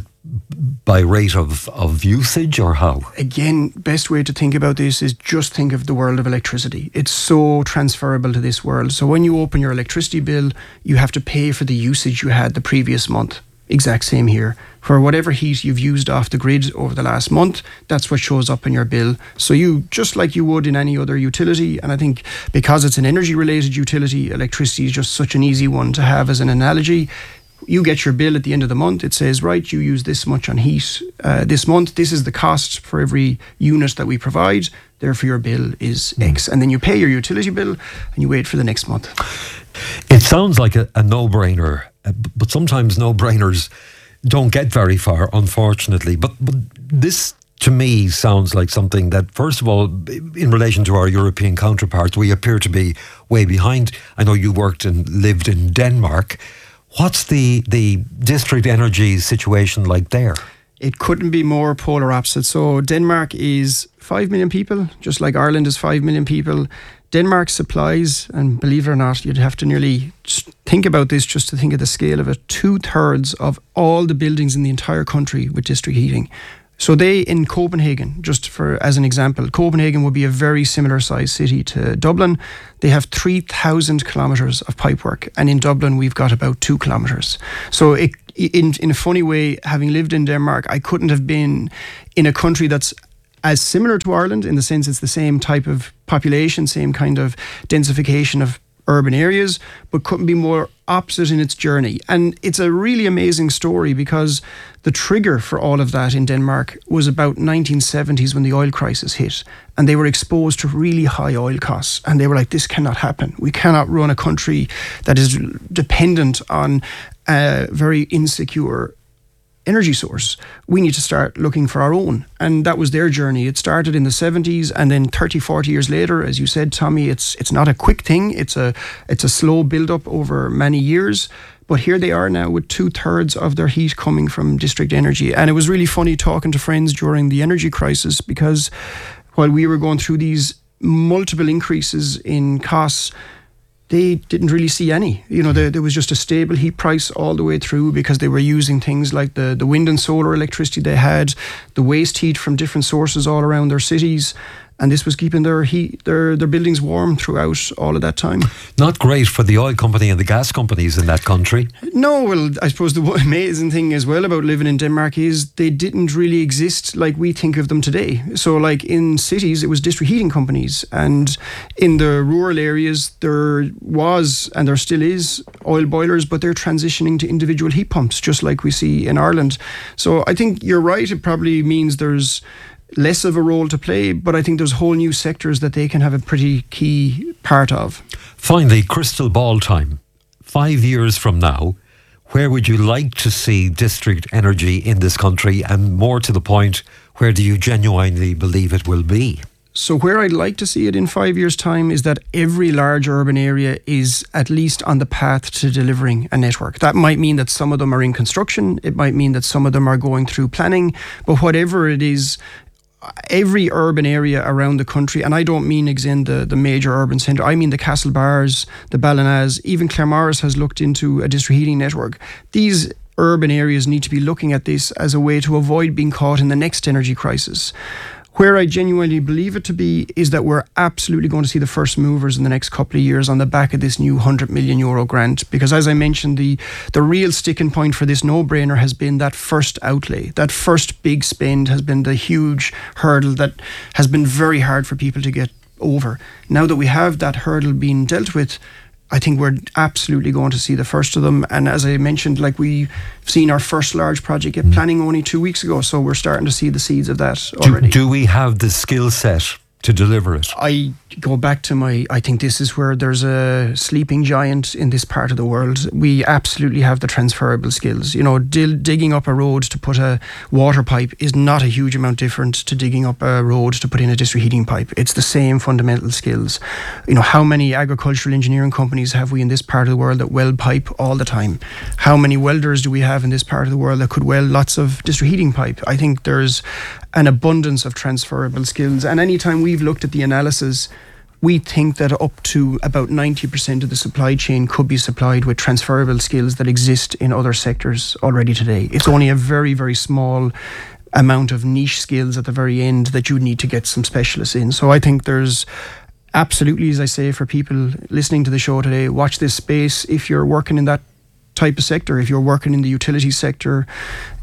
by rate of, of usage or how? Again, best way to think about this is just think of the world of electricity. It's so transferable to this world. So when you open your electricity bill, you have to pay for the usage you had the previous month. Exact same here. For whatever heat you've used off the grid over the last month, that's what shows up in your bill. So you, just like you would in any other utility, and I think because it's an energy-related utility, electricity is just such an easy one to have as an analogy. You get your bill at the end of the month. It says, right, you use this much on heat uh, this month. This is the cost for every unit that we provide. Therefore, your bill is mm. X. And then you pay your utility bill and you wait for the next month. It sounds like a, a no-brainer, but sometimes no-brainers don't get very far, unfortunately. But, but this, to me, sounds like something that, first of all, in relation to our European counterparts, we appear to be way behind. I know you worked and lived in Denmark. What's the, the district energy situation like there? It couldn't be more polar opposite. So Denmark is five million people, just like Ireland is five million people. Denmark supplies, and believe it or not, you'd have to nearly think about this just to think of the scale of it, two-thirds of all the buildings in the entire country with district heating. So they, in Copenhagen, just for as an example, Copenhagen would be a very similar sized city to Dublin. They have three thousand kilometres of pipework, and in Dublin we've got about two kilometres. So it, in, in a funny way, having lived in Denmark, I couldn't have been in a country that's as similar to Ireland in the sense it's the same type of population, same kind of densification of urban areas, but couldn't be more opposite in its journey. And it's a really amazing story because the trigger for all of that in Denmark was about nineteen seventies when the oil crisis hit, and they were exposed to really high oil costs, and they were like, this cannot happen. We cannot run a country that is dependent on a very insecure energy source. We need to start looking for our own. And that was their journey. It started in the seventies, and then thirty, forty years later, as you said, Tommy, it's it's not a quick thing. It's a it's a slow build-up over many years. But here they are now with two-thirds of their heat coming from district energy. And it was really funny talking to friends during the energy crisis, because while we were going through these multiple increases in costs, they didn't really see any. You know, there, there was just a stable heat price all the way through because they were using things like the, the wind and solar electricity they had, the waste heat from different sources all around their cities. And this was keeping their heat, their their buildings warm throughout all of that time. Not great for the oil company and the gas companies in that country. No, well, I suppose the amazing thing as well about living in Denmark is they didn't really exist like we think of them today. So like in cities, it was district heating companies. And in the rural areas, there was, and there still is, oil boilers, but they're transitioning to individual heat pumps, just like we see in Ireland. So I think you're right. It probably means there's less of a role to play, but I think there's whole new sectors that they can have a pretty key part of. Finally, crystal ball time. Five years from now, where would you like to see district energy in this country? And more to the point, where do you genuinely believe it will be? So where I'd like to see it in five years' time is that every large urban area is at least on the path to delivering a network. That might mean that some of them are in construction. It might mean that some of them are going through planning. But whatever it is, every urban area around the country, and I don't mean again the, the major urban centre, I mean the Castlebarrs, the Ballinaz, even Claremorris has looked into a district heating network. These urban areas need to be looking at this as a way to avoid being caught in the next energy crisis. Where I genuinely believe it to be is that we're absolutely going to see the first movers in the next couple of years on the back of this new one hundred million euro grant. Because as I mentioned, the, the real sticking point for this no-brainer has been that first outlay. That first big spend has been the huge hurdle that has been very hard for people to get over. Now that we have that hurdle being dealt with, I think we're absolutely going to see the first of them. And as I mentioned, like we've seen our first large project get planning only two weeks ago. So we're starting to see the seeds of that already. Do, do we have the skill set to deliver it? I go back to my, I think this is where there's a sleeping giant in this part of the world. We absolutely have the transferable skills. You know, dil- digging up a road to put a water pipe is not a huge amount different to digging up a road to put in a district heating pipe. It's the same fundamental skills. You know, how many agricultural engineering companies have we in this part of the world that weld pipe all the time? How many welders do we have in this part of the world that could weld lots of district heating pipe? I think there's an abundance of transferable skills. And anytime we've looked at the analysis, we think that up to about ninety percent of the supply chain could be supplied with transferable skills that exist in other sectors already today. It's only a very, very small amount of niche skills at the very end that you need to get some specialists in. So I think there's absolutely, as I say, for people listening to the show today, watch this space if you're working in that type of sector. If you're working in the utility sector,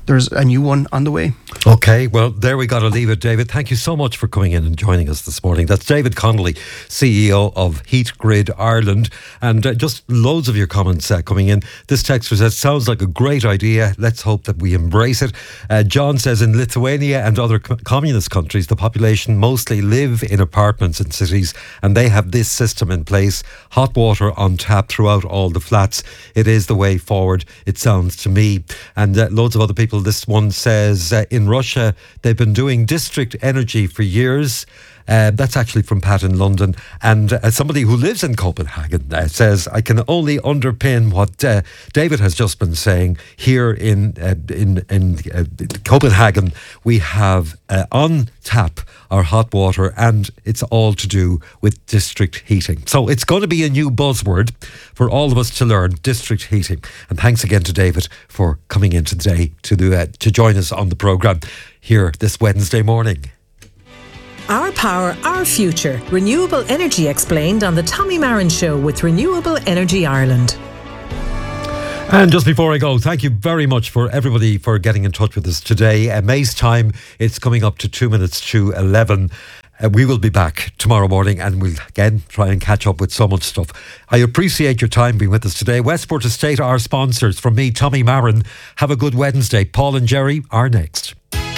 there's a new one on the way. Okay, well, there we got to leave it, David. Thank you so much for coming in and joining us this morning. That's David Connolly, C E O of Heat Grid Ireland. And uh, just loads of your comments uh, coming in. This texter says, sounds like a great idea. Let's hope that we embrace it. Uh, John says, in Lithuania and other co- communist countries, the population mostly live in apartments in cities, and they have this system in place. Hot water on tap throughout all the flats. It is the way forward, it sounds to me. And uh, loads of other people. This one says, uh, in Russia, they've been doing district energy for years. Uh, that's actually from Pat in London. And uh, somebody who lives in Copenhagen uh, says, I can only underpin what uh, David has just been saying. Here in uh, in, in uh, Copenhagen, we have uh, on tap our hot water, and it's all to do with district heating. So it's going to be a new buzzword for all of us to learn, district heating. And thanks again to David for coming in today to, do, uh, to join us on the programme here this Wednesday morning. Our power, our future. Renewable energy explained on the Tommy Marin Show with Renewable Energy Ireland. And just before I go, thank you very much for everybody for getting in touch with us today. Uh, May's time, it's coming up to two minutes to eleven. Uh, we will be back tomorrow morning and we'll again try and catch up with so much stuff. I appreciate your time being with us today. Westport Estate, our sponsors. From me, Tommy Marin. Have a good Wednesday. Paul and Jerry are next.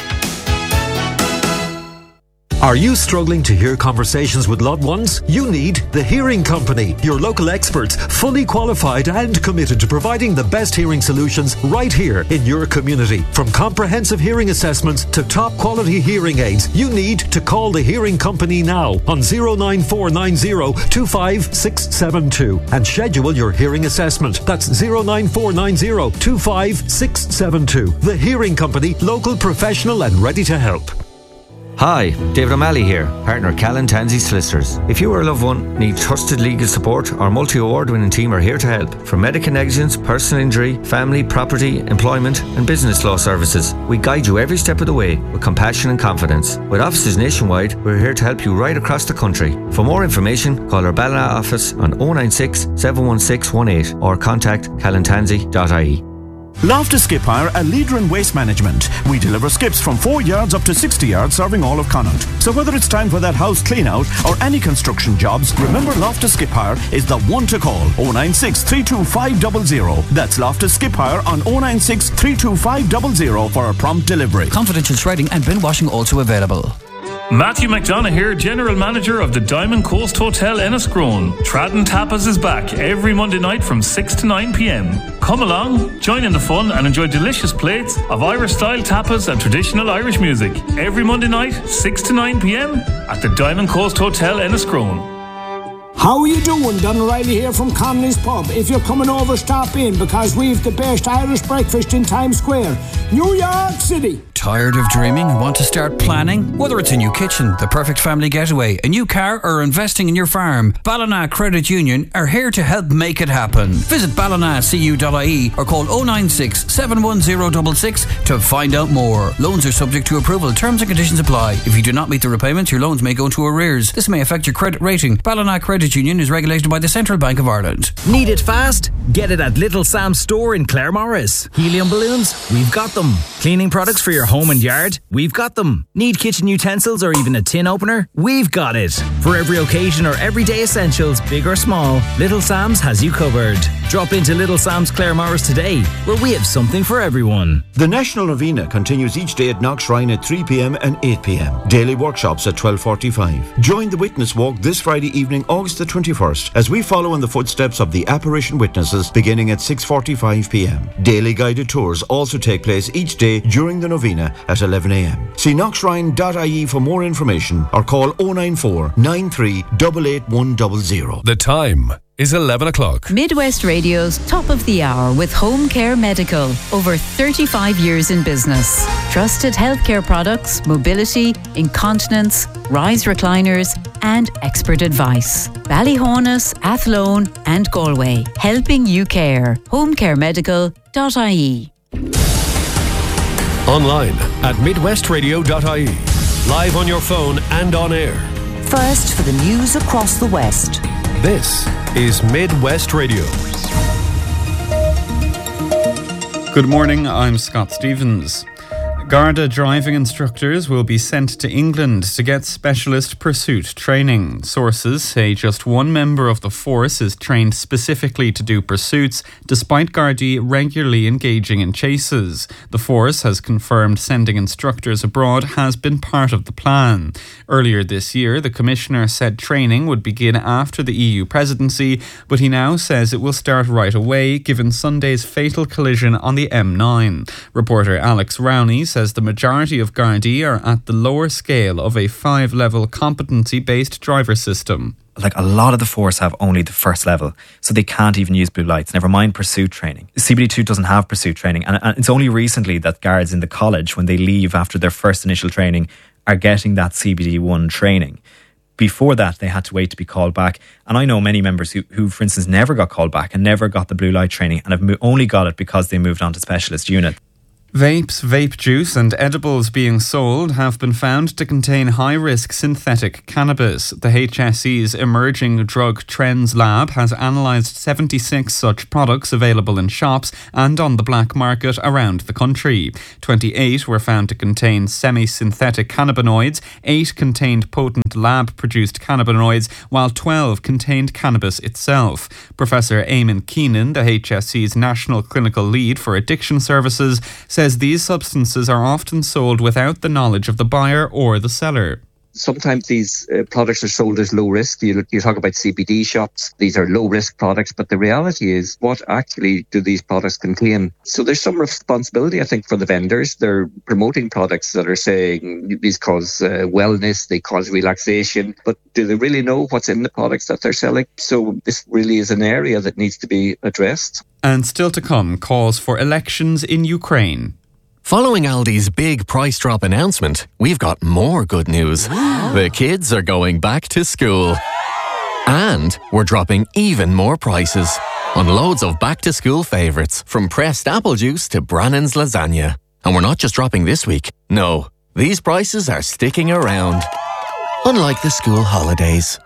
Are you struggling to hear conversations with loved ones? You need The Hearing Company, your local experts, fully qualified and committed to providing the best hearing solutions right here in your community. From comprehensive hearing assessments to top quality hearing aids, you need to call The Hearing Company now on zero nine four nine zero two five six seven two and schedule your hearing assessment. That's zero nine four nine zero two five six seven two. The Hearing Company, local, professional and ready to help. Hi, David O'Malley here, partner Callan Tansey Solicitors. If you or a loved one need trusted legal support, our multi-award winning team are here to help. From medical negligence, personal injury, family, property, employment and business law services, we guide you every step of the way with compassion and confidence. With offices nationwide, we're here to help you right across the country. For more information, call our Ballina office on oh nine six, seven one six one eight or contact callan tansey dot I E. Loftus Skip Hire, a leader in waste management. We deliver skips from four yards up to sixty yards, serving all of Connaught. So whether it's time for that house clean out or any construction jobs, remember Loftus Skip Hire is the one to call. oh nine six, three two five zero zero. That's Loftus Skip Hire on oh nine six, three two five zero zero for a prompt delivery. Confidential shredding and bin washing also available. Matthew McDonough here, General Manager of the Diamond Coast Hotel Enniscrone. Tradden Tapas is back every Monday night from six to nine p.m. Come along, join in the fun and enjoy delicious plates of Irish-style tapas and traditional Irish music. Every Monday night, six to nine p.m. at the Diamond Coast Hotel Enniscrone. How are you doing? Don O'Reilly here from Connolly's Pub. If you're coming over, stop in because we've the best Irish breakfast in Times Square, New York City. Tired of dreaming and want to start planning? Whether it's a new kitchen, the perfect family getaway, a new car or investing in your farm, Ballina Credit Union are here to help make it happen. Visit ballina c u dot I E or call oh nine six, seven one zero six six to find out more. Loans are subject to approval. Terms and conditions apply. If you do not meet the repayments, your loans may go into arrears. This may affect your credit rating. Ballina Credit Union is regulated by the Central Bank of Ireland. Need it fast? Get it at Little Sam's store in Claremorris. Helium balloons? We've got them. Cleaning products for your home and yard? We've got them. Need kitchen utensils or even a tin opener? We've got it. For every occasion or everyday essentials, big or small, Little Sam's has you covered. Drop into Little Sam's Claremorris today, where we have something for everyone. The National Novena continues each day at Knox Shrine at three p.m. and eight p.m. Daily workshops at twelve forty-five. Join the Witness Walk this Friday evening, August the twenty-first, as we follow in the footsteps of the apparition witnesses beginning at six forty-five p.m. Daily guided tours also take place each day during the Novena at eleven a.m. See knox shrine dot I E for more information or call oh nine four, nine three eight eight one zero zero. The time is eleven o'clock. Midwest Radio's Top of the Hour with Home Care Medical. Over thirty-five years in business. Trusted healthcare products, mobility, incontinence, rise recliners and expert advice. Ballyhonus, Athlone and Galway. Helping you care. home care medical dot I E. Online at midwest radio dot I E. Live on your phone and on air. First for the news across the West. This is Midwest Radio. Good morning, I'm Scott Stevens. Garda driving instructors will be sent to England to get specialist pursuit training. Sources say just one member of the force is trained specifically to do pursuits, despite Gardaí regularly engaging in chases. The force has confirmed sending instructors abroad has been part of the plan. Earlier this year, the Commissioner said training would begin after the E U presidency, but he now says it will start right away, given Sunday's fatal collision on the M nine. Reporter Alex Rowney says the majority of Gardaí are at the lower scale of a five-level competency-based driver system. Like a lot of the force have only the first level, so they can't even use blue lights, never mind pursuit training. C B D two doesn't have pursuit training, and it's only recently that guards in the college, when they leave after their first initial training, are getting that C B D one training. Before that, they had to wait to be called back. And I know many members who, who for instance, never got called back and never got the blue light training and have mo- only got it because they moved on to specialist unit. Vapes, vape juice and edibles being sold have been found to contain high-risk synthetic cannabis. The H S E's Emerging Drug Trends Lab has analysed seventy-six such products available in shops and on the black market around the country. twenty-eight were found to contain semi-synthetic cannabinoids, eight contained potent lab-produced cannabinoids, while twelve contained cannabis itself. Professor Eamon Keenan, the H S E's National Clinical Lead for Addiction Services, says these substances are often sold without the knowledge of the buyer or the seller. Sometimes these uh, products are sold as low risk. You, you talk about C B D shops. These are low risk products, but the reality is, what actually do these products contain? So there's some responsibility, I think, for the vendors. They're promoting products that are saying these cause uh, wellness, they cause relaxation, but do they really know what's in the products that they're selling? So this really is an area that needs to be addressed. And still to come, calls for elections in Ukraine. Following Aldi's big price drop announcement, we've got more good news. The kids are going back to school. And we're dropping even more prices on loads of back-to-school favourites, from pressed apple juice to Brannan's lasagna. And we're not just dropping this week. No, these prices are sticking around. Unlike the school holidays.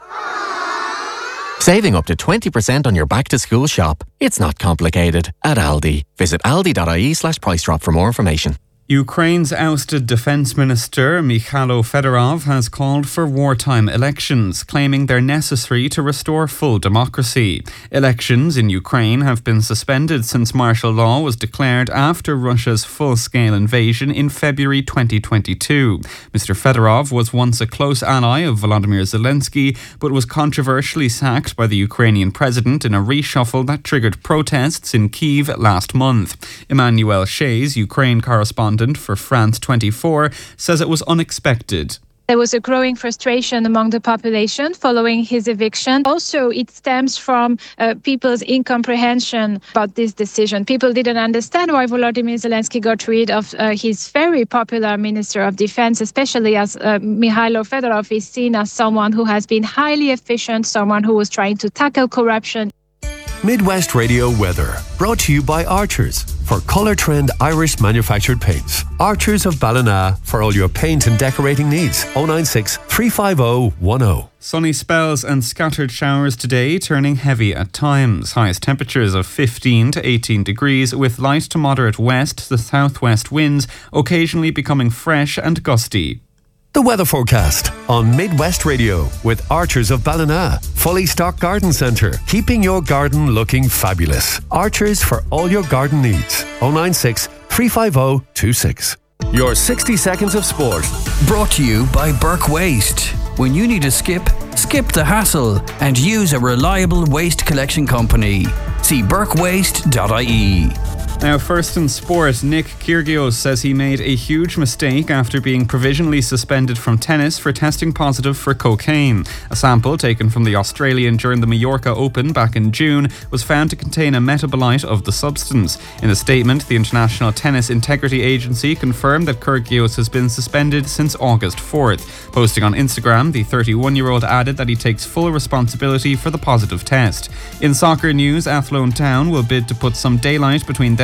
Saving up to twenty percent on your back-to-school shop. It's not complicated at Aldi. Visit aldi.ie slash price drop for more information. Ukraine's ousted Defence Minister Mikhailo Fedorov has called for wartime elections, claiming they're necessary to restore full democracy. Elections in Ukraine have been suspended since martial law was declared after Russia's full-scale invasion in February twenty twenty-two. Mister Fedorov was once a close ally of Volodymyr Zelensky, but was controversially sacked by the Ukrainian president in a reshuffle that triggered protests in Kyiv last month. Emmanuel Shays, Ukraine correspondent for France twenty-four, says it was unexpected. There was a growing frustration among the population following his eviction. Also, it stems from uh, people's incomprehension about this decision. People didn't understand why Volodymyr Zelensky got rid of uh, his very popular Minister of Defense, especially as uh, Mikhailo Fedorov is seen as someone who has been highly efficient, someone who was trying to tackle corruption. Midwest Radio weather, brought to you by Archers for Colour Trend Irish manufactured paints. Archers of Ballina for all your paint and decorating needs. oh nine six, three five oh, one oh. Sunny spells and scattered showers today, turning heavy at times. Highest temperatures of fifteen to eighteen degrees, with light to moderate west to southwest winds, occasionally becoming fresh and gusty. The weather forecast on Midwest Radio with Archers of Ballina. Fully stocked garden centre, keeping your garden looking fabulous. Archers for all your garden needs. oh nine six, three five oh, two six. Your sixty seconds of sport. Brought to you by Burke Waste. When you need a skip, skip the hassle and use a reliable waste collection company. See burke waste dot I E. Now, first in sport, Nick Kyrgios says he made a huge mistake after being provisionally suspended from tennis for testing positive for cocaine. A sample taken from the Australian during the Mallorca Open back in June was found to contain a metabolite of the substance. In a statement, the International Tennis Integrity Agency confirmed that Kyrgios has been suspended since August fourth. Posting on Instagram, the thirty-one-year-old added that he takes full responsibility for the positive test. In soccer news, Athlone Town will bid to put some daylight between them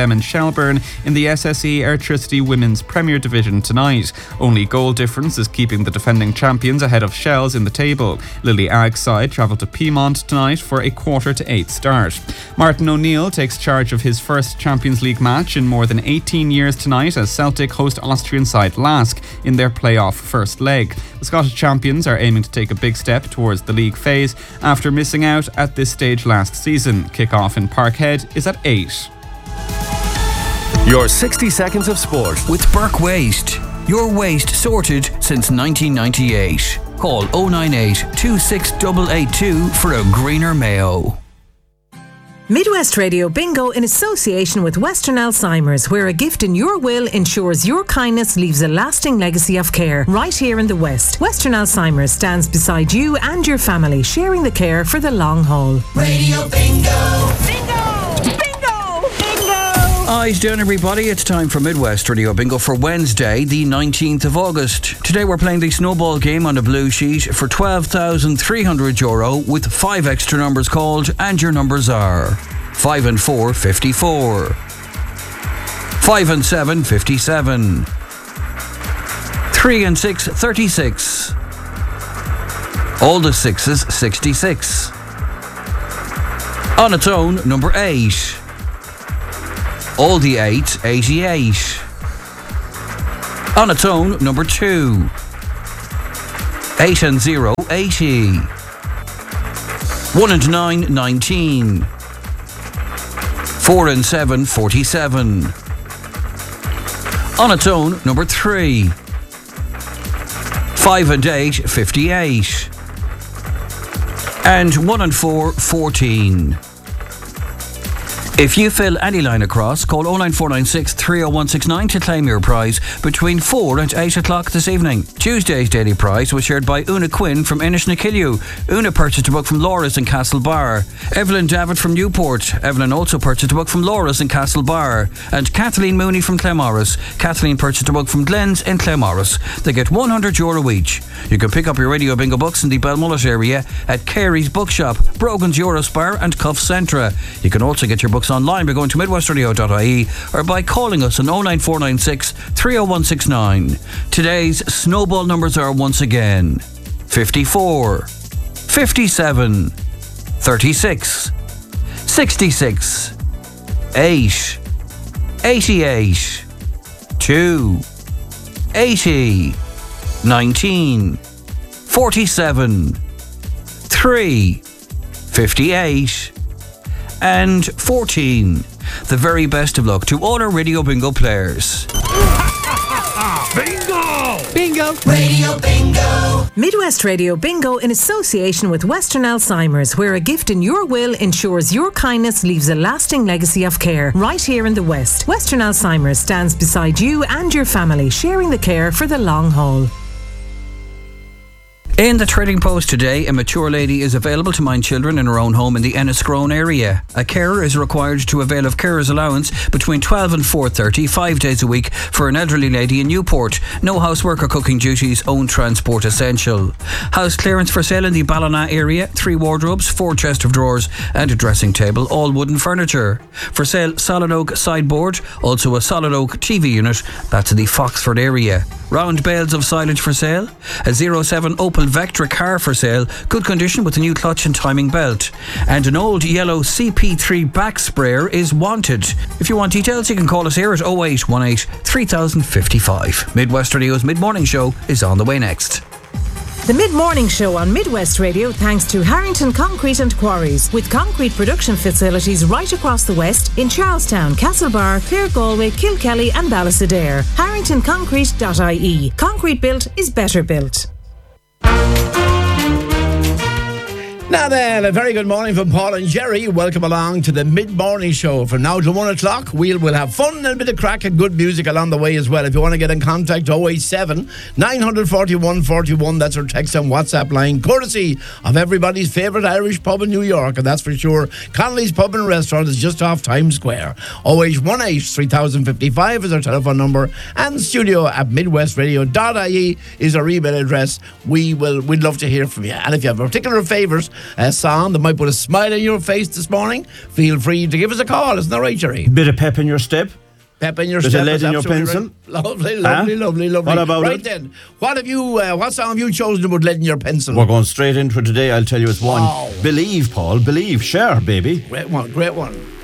them and Shelburne in the S S E Airtricity Women's Premier Division tonight. Only goal difference is keeping the defending champions ahead of Shells in the table. Lily Agg's side travel to Piedmont tonight for a quarter to eight start. Martin O'Neill takes charge of his first Champions League match in more than eighteen years tonight as Celtic host Austrian side Lask in their playoff first leg. The Scottish champions are aiming to take a big step towards the league phase after missing out at this stage last season. Kick-off in Parkhead is at eight. Your sixty seconds of sport with Burke Waste. Your waste sorted since nineteen ninety-eight. Call oh nine eight, two six eight eight two for a greener Mayo. Midwest Radio Bingo in association with Western Alzheimer's, where a gift in your will ensures your kindness leaves a lasting legacy of care. Right here in the West, Western Alzheimer's stands beside you and your family, sharing the care for the long haul. Radio Bingo! Eyes down, everybody. It's time for Midwest Radio Bingo for Wednesday, the nineteenth of August. Today we're playing the snowball game on a blue sheet for twelve thousand three hundred euro with five extra numbers called, and your numbers are five and four, fifty-four, five and seven, fifty-seven, three and six, thirty-six, all the sixes, sixty-six. On its own, number eight. All the eight, eighty-eight. On its own, number two. Eight and zero, eighty. One and nine, nineteen. Four and seven, forty-seven. On its own, number three. Five and eight, fifty-eight. And one and four, fourteen. If you fill any line across, call oh nine four nine six, three oh one six nine to claim your prize between four and eight o'clock this evening. Tuesday's daily prize was shared by Una Quinn from Inishnakilu. Una purchased a book from Laura's in Castlebar. Evelyn David from Newport. Evelyn also purchased a book from Laura's in Castlebar. And Kathleen Mooney from Claremorris. Kathleen purchased a book from Glenn's in Claremorris. They get one hundred euro each. You can pick up your Radio Bingo books in the Belmullet area at Carey's Bookshop, Brogan's Eurospar and Cuff Centra. You can also get your books online by going to midwestradio dot I E or by calling us on oh nine four nine six, three oh one six nine. Today's snowball numbers are once again fifty-four, fifty-seven, thirty-six, sixty-six, eight, eighty-eight, two, eighty, nineteen, forty-seven, three, fifty-eight, and fourteen. The very best of luck to all our Radio Bingo players. Bingo! Bingo! Radio Bingo! Midwest Radio Bingo in association with Western Alzheimer's, where a gift in your will ensures your kindness leaves a lasting legacy of care. Right here in the West, Western Alzheimer's stands beside you and your family, sharing the care for the long haul. In the Trading Post today, a mature lady is available to mind children in her own home in the Enniscrone area. A carer is required to avail of carer's allowance between twelve and four thirty, five days a week for an elderly lady in Newport. No housework or cooking duties, own transport essential. House clearance for sale in the Ballina area, three wardrobes, four chest of drawers and a dressing table, all wooden furniture. For sale, solid oak sideboard, also a solid oak T V unit, that's in the Foxford area. Round bales of silage for sale, a zero seven Opel Vectra car for sale, good condition with a new clutch and timing belt. And an old yellow C P three back sprayer is wanted. If you want details, you can call us here at oh eight one eight, three thousand fifty-five. Midwest Radio's Mid-Morning Show is on the way next. The Mid-Morning Show on Midwest Radio thanks to Harrington Concrete and Quarries, with concrete production facilities right across the West in Charlestown, Castlebar, Clare Galway, Kilkelly and Ballysadare. harrington concrete dot I E. Concrete built is better built. Now then, a very good morning from Paul and Jerry. Welcome along to the Mid-Morning Show. From now to one o'clock, we'll, we'll have fun and a bit of crack and good music along the way as well. If you want to get in contact, oh eight seven, nine four one, four one. That's our text and WhatsApp line, courtesy of everybody's favourite Irish pub in New York, and that's for sure. Connolly's Pub and Restaurant is just off Times Square. oh eight one eight, three thousand fifty-five is our telephone number, and studio at midwest radio dot I E is our email address. We will, we'd love to hear from you. And if you have particular favours a song that might put a smile on your face this morning, feel free to give us a call. Isn't that right, Jerry? Bit of pep in your step. Pep in your Bit step. of lead is in your absolutely pencil. right. Lovely, lovely, Huh? lovely, lovely. What about right it? then, what have you? Uh, what song have you chosen about lead in your pencil? We're going straight into it today. I'll tell you it's one. Wow. Believe, Paul. Believe. Share, baby. Great one, great one.